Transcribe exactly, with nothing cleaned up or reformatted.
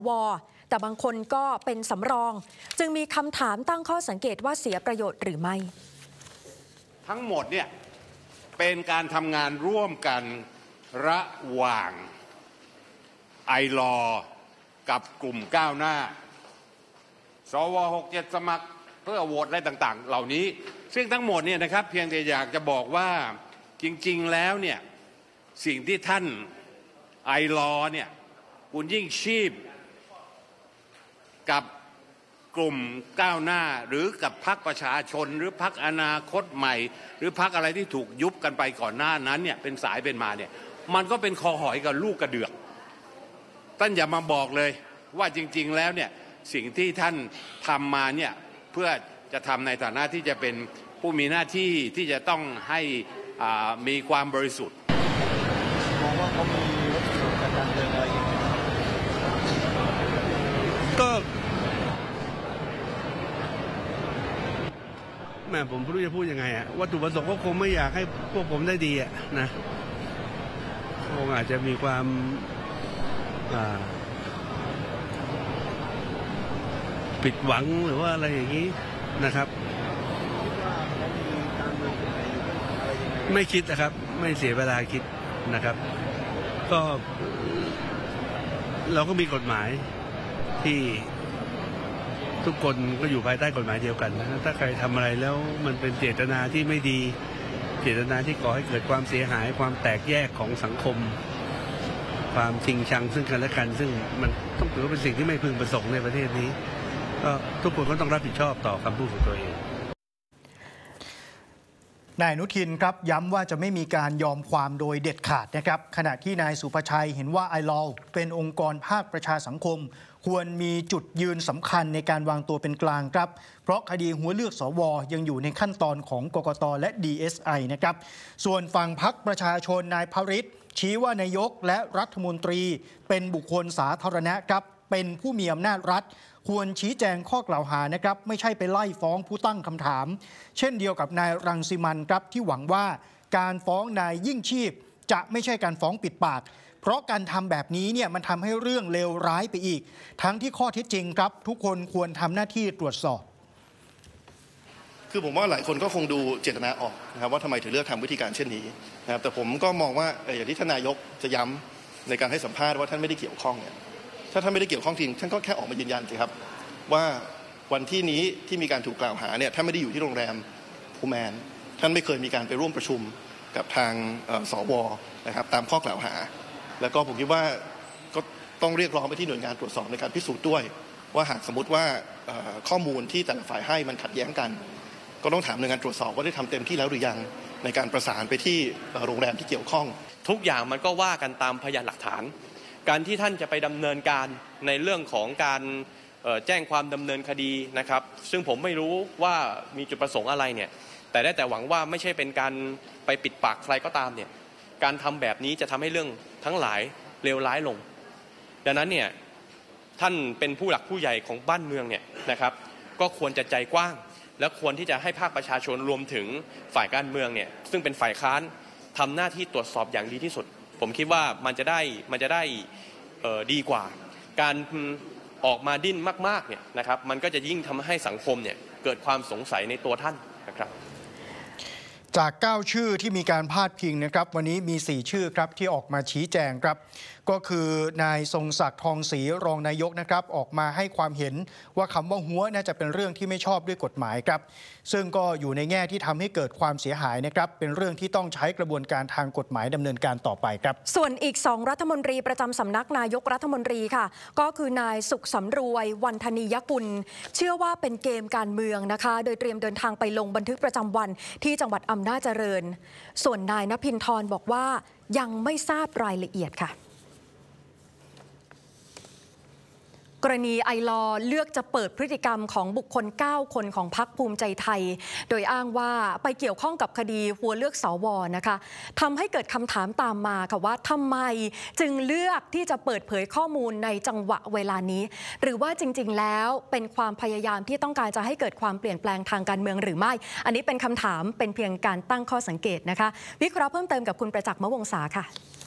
วแต่บางคนก็เป็นสำรองจึงมีคำถามตั้งข้อสังเกตว่าเสียประโยชน์หรือไม่ทั้งหมดเนี่ยเป็นการทำงานร่วมกันระหว่างไอลอกับกลุ่มก้าวหน้าสวหกเจ็ดสมัครเพื่อโหวตอะไรต่างๆเหล่านี้ซึ่งทั้งหมดเนี่ยนะครับเพียงแต่อยากจะบอกว่าจริงๆแล้วเนี่ยสิ่งที่ท่านไอลอเนี่ยคุณยิ่งชีพกับกลุ่มก้าวหน้าหรือกับพรรคประชาชนหรือพรรคอนาคตใหม่หรือพรรคอะไรที่ถูกยุบกันไปก่อนหน้านั้นเนี่ยเป็นสายเป็นมาเนี่ยมันก็เป็นคอหอยกับลูกกระเดือกท่านอย่ามาบอกเลยว่าจริงๆแล้วเนี่ยสิ่งที่ท่านทำมาเนี่ยเพื่อจะทำในฐานะที่จะเป็นผู้มีหน้าที่ที่จะต้องให้มีความบริสุทธิ์มองว่าเขามีวัตถุประสงค์การเมืองอะไรอย่างเงี้ยก็แม่ผมไม่รู้จะพูดยังไงอะวัตถุประสงค์ก็คงไม่อยากให้พวกผมได้ดีอะนะคงอาจจะมีความผิดหวังหรือว่าอะไรอย่างนี้นะครับไม่คิดนะครับไม่เสียเวลาคิดนะครับก็เราก็มีกฎหมายที่ทุกคนก็อยู่ภายใต้กฎหมายเดียวกันนะถ้าใครทำอะไรแล้วมันเป็นเจตนาที่ไม่ดีเจตนาที่ก่อให้เกิดความเสียหายความแตกแยกของสังคมความชิงชังซึ่งกันและกันซึ่งมันต้องถือว่าเป็นสิ่งที่ไม่พึงประสงค์ในประเทศนี้ก็ทุกคนก็ต้องรับผิดชอบต่อคำพูดของตัวเองนายอนุทินครับย้ำว่าจะไม่มีการยอมความโดยเด็ดขาดนะครับขณะที่นายสุภชัยเห็นว่าไอลอว์เป็นองค์กรภาคประชาสังคมควรมีจุดยืนสำคัญในการวางตัวเป็นกลางครับเพราะคดีหัวเลือกสวยังอยู่ในขั้นตอนของกกตและ ดี เอส ไอ นะครับส่วนฝั่งพรรคประชาชนนายภริษฐ์ชี้ว่านายกและรัฐมนตรีเป็นบุคคลสาธารณะครับเป็นผู้มีอำนาจรัฐควรชี้แจงข้อกล่าวหานะครับไม่ใช่ไปไล่ฟ้องผู้ตั้งคำถามเช่นเดียวกับนายรังสิมันต์ครับที่หวังว่าการฟ้องนายยิ่งชีพจะไม่ใช่การฟ้องปิดปากเพราะการทำแบบนี้เนี่ยมันทำให้เรื่องเลวร้ายไปอีกทั้งที่ข้อเท็จจริงครับทุกคนควรทำหน้าที่ตรวจสอบคือผมว่าหลายคนก็คงดูเจตนาออกนะครับว่าทำไมถึงเลือกทำวิธีการเช่นนี้นะครับแต่ผมก็มองว่าอย่างที่ท่านนายกจะย้ำในการให้สัมภาษณ์ว่าท่านไม่ได้เกี่ยวข้องเนี่ยถ้าท่านไม่ได้เกี่ยวข้องจริงท่านก็แค่ออกมายืนยันสิครับว่าวันที่นี้ที่มีการถูกกล่าวหาเนี่ยท่านไม่ได้อยู่ที่โรงแรมพูแมนท่านไม่เคยมีการไปร่วมประชุมกับทางสวนะครับตามข้อกล่าวหาแล้วก็ผมคิดว่าก็ต้องเรียกร้องไปที่หน่วยงานตรวจสอบในการพิสูจน์ด้วยว่าหากสมมติว่าข้อมูลที่แต่ละฝ่ายให้มันขัดแย้งกันก็ต้องถามหน่วยงานตรวจสอบว่าได้ทำเต็มที่แล้วหรือยังในการประสานไปที่โรงแรมที่เกี่ยวข้องทุกอย่างมันก็ว่ากันตามพยานหลักฐานการที่ท่านจะไปดำเนินการในเรื่องของการแจ้งความดำเนินคดีนะครับซึ่งผมไม่รู้ว่ามีจุดประสงค์อะไรเนี่ยแต่ได้แต่หวังว่าไม่ใช่เป็นการไปปิดปากใครก็ตามเนี่ยการทำแบบนี้จะทำให้เรื่องทั้งหลายเลวร้ายลงดังนั้นเนี่ยท่านเป็นผู้หลักผู้ใหญ่ของบ้านเมืองเนี่ยนะครับก็ควรจะใจกว้างและควรที่จะให้ภาคประชาชนรวมถึงฝ่ายการเมืองเนี่ยซึ่งเป็นฝ่ายค้านทำหน้าที่ตรวจสอบอย่างดีที่สุดผมคิดว่ามันจะได้มันจะได้ดีกว่าการออกมาดิ้นมากๆเนี่ยนะครับมันก็จะยิ่งทำให้สังคมเนี่ยเกิดความสงสัยในตัวท่านนะครับจากเก้าชื่อที่มีการพาดพิงนะครับวันนี้มีสี่ชื่อครับที่ออกมาชี้แจงครับก็คือนายทรงศักดิ์ทองศรีรองนายกนะครับออกมาให้ความเห็นว่าคำว่าหัวน่าจะเป็นเรื่องที่ไม่ชอบด้วยกฎหมายครับซึ่งก็อยู่ในแง่ที่ทำให้เกิดความเสียหายนะครับเป็นเรื่องที่ต้องใช้กระบวนการทางกฎหมายดำเนินการต่อไปครับส่วนอีกสองรัฐมนตรีประจำสำนักนายกรัฐมนตรีค่ะก็คือนายสุขสำรวยวันธนียกุลเชื่อว่าเป็นเกมการเมืองนะคะโดยเตรียมเดินทางไปลงบันทึกประจำวันที่จังหวัดอำนาจเจริญส่วนนายณภินทรบอกว่ายังไม่ทราบรายละเอียดค่ะกรณีไอลอเลือกจะเปิดพฤติกรรมของบุคคลเก้าคนของพรรคภูมิใจไทยโดยอ้างว่าไปเกี่ยวข้องกับคดีหัวเลือกสวนะคะทำให้เกิดคำถามตามมาค่ะว่าทำไมจึงเลือกที่จะเปิดเผยข้อมูลในจังหวะเวลานี้หรือว่าจริงๆแล้วเป็นความพยายามที่ต้องการจะให้เกิดความเปลี่ยนแปลงทางการเมืองหรือไม่อันนี้เป็นคำถามเป็นเพียงการตั้งข้อสังเกตนะคะวิเคราะห์เพิ่มเติมกับคุณประจักษ์ มวงศาค่ะ